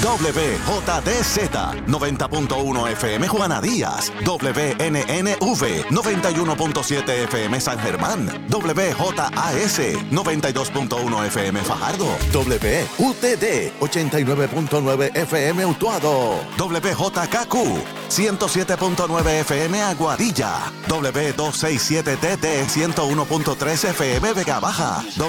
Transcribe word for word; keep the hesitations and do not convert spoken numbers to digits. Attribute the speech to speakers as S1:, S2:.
S1: W J D Z noventa punto uno F M Juana Díaz, W N N V noventa y uno punto siete F M San Germán, W J A S noventa y dos punto uno F M Fajardo, W U T D ochenta y nueve punto nueve F M Utuado, W J K Q ciento siete punto nueve F M Aguadilla, W doscientos sesenta y siete T T ciento uno punto tres F M Vega Baja,